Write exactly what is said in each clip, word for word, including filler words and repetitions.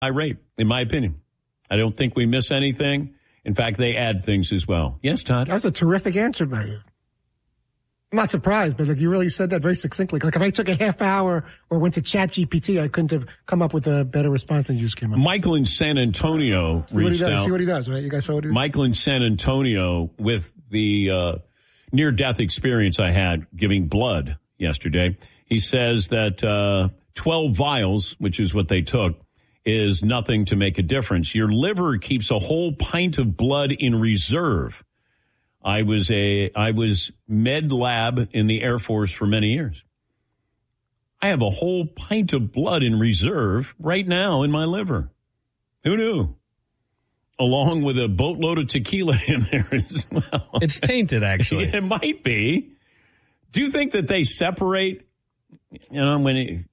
irate, in my opinion. I don't think we miss anything. In fact, they add things as well. Yes, Todd? That was a terrific answer by you. I'm not surprised, but like you really said that very succinctly. Like if I took a half hour or went to Chat G P T, I couldn't have come up with a better response than you just came up with. Michael in San Antonio See what he reached does. out. See what he does, right? You guys saw what he did? Michael in San Antonio with the uh, near-death experience I had giving blood yesterday. He says that uh, twelve vials, which is what they took, is nothing to make a difference. Your liver keeps a whole pint of blood in reserve. I was a I was med lab in the Air Force for many years. I have a whole pint of blood in reserve right now in my liver. Who knew? Along with a boatload of tequila in there as well. It's tainted, actually. It might be. Do you think that they separate? You know, when it,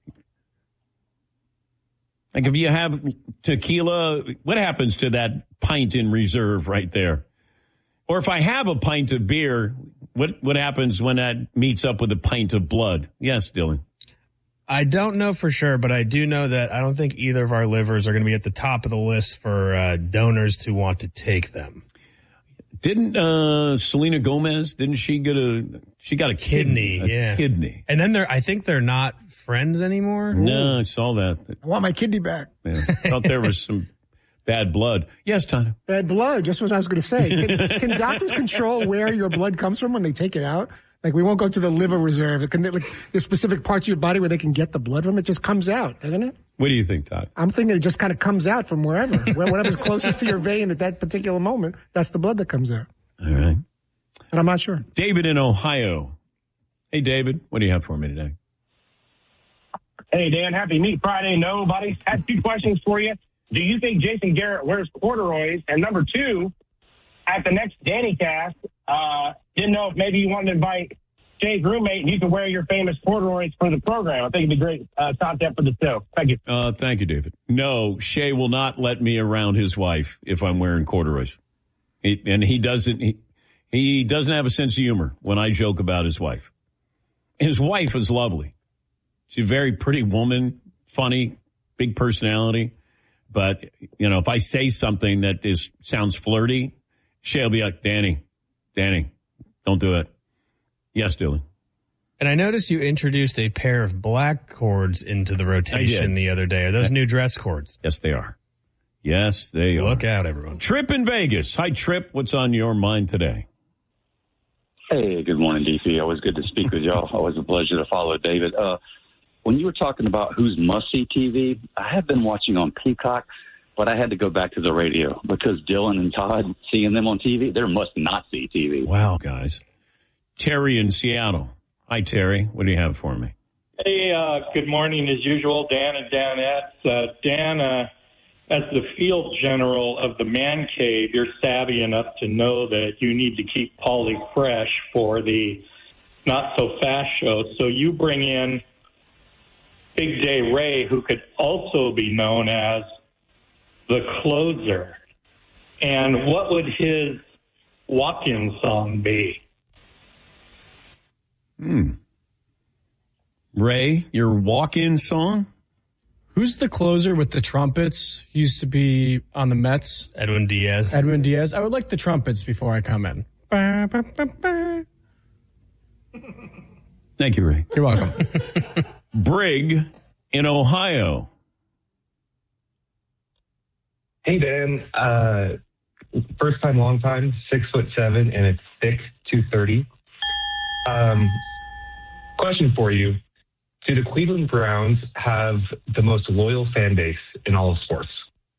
like if you have tequila, what happens to that pint in reserve right there? Or if I have a pint of beer, what what happens when that meets up with a pint of blood? Yes, Dylan. I don't know for sure, but I do know that I don't think either of our livers are going to be at the top of the list for uh, donors to want to take them. Didn't uh, Selena Gomez, didn't she get a, she got a kidney. Kidney, a yeah. kidney. And then they're, I think they're not friends anymore. No, I saw that. I want my kidney back. Yeah. Thought there was some bad blood. Yes, Tana. Bad blood, just what I was going to say. Can, can doctors control where your blood comes from when they take it out? Like, we won't go to the liver reserve. It can, like, there's specific parts of your body where they can get the blood from. It just comes out, isn't it? What do you think, Todd? I'm thinking it just kind of comes out from wherever. Whatever's closest to your vein at that particular moment, that's the blood that comes out. All right. And I'm not sure. David in Ohio. Hey, David, what do you have for me today? Hey, Dan, happy Meat Friday. Nobody. I have two questions for you. Do you think Jason Garrett wears corduroys? And number two, at the next Danny cast, uh, didn't know if maybe you wanted to invite Jay's roommate and you can wear your famous corduroys for the program. I think it'd be great uh, content for the show. Thank you. Uh, thank you, David. No, Shay will not let me around his wife if I'm wearing corduroys. He, and he doesn't, he, he doesn't have a sense of humor when I joke about his wife. His wife is lovely. She's a very pretty woman, funny, big personality. But, you know, if I say something that is sounds flirty, Shay'll be like, Danny, Danny, don't do it. Yes, Dylan. And I noticed you introduced a pair of black cords into the rotation the other day. Are those new dress cords? Yes, they are. Yes, they are. Look out, everyone. Trip in Vegas. Hi, Trip. What's on your mind today? Hey, good morning, D C. Always good to speak with y'all. Always a pleasure to follow David. Uh, when you were talking about who's must-see T V, I have been watching on Peacock, but I had to go back to the radio because Dylan and Todd, seeing them on T V, they're must-not-see T V. Wow, guys. Terry in Seattle. Hi, Terry. What do you have for me? Hey, uh, good morning as usual, Dan and Danette. Uh, Dan, uh, as the field general of the man cave, you're savvy enough to know that you need to keep Paulie fresh for the not-so-fast show. So you bring in Big Day Ray, who could also be known as the closer. And what would his walk-in song be? Hmm. Ray, your walk-in song? Who's the closer with the trumpets? He used to be on the Mets. Edwin Diaz. Edwin Diaz. I would like the trumpets before I come in. Ba, ba, ba, ba. Thank you, Ray. You're welcome. Brig in Ohio. Hey, Dan. Uh, first time, long time, six foot seven, and it's thick, two thirty. Um, question for you. Do the Cleveland Browns have the most loyal fan base in all of sports?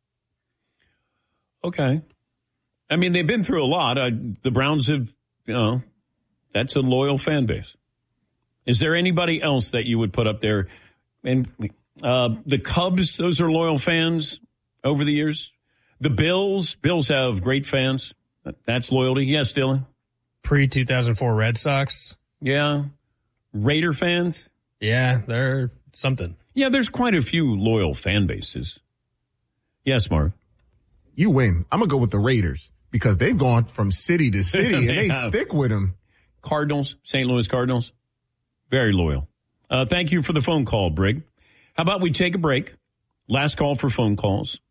Okay. I mean, they've been through a lot. Uh, the Browns have, you know, that's a loyal fan base. Is there anybody else that you would put up there? And uh, the Cubs, those are loyal fans over the years. The Bills, Bills have great fans. That's loyalty. Yes, Dylan? Pre two thousand four Red Sox. Yeah. Raider fans. Yeah, they're something. Yeah, there's quite a few loyal fan bases. Yes, Mark. You win. I'm going to go with the Raiders because they've gone from city to city and they have. stick with them. Cardinals, Saint Louis Cardinals, very loyal. Uh, thank you for the phone call, Brig. How about we take a break? Last call for phone calls.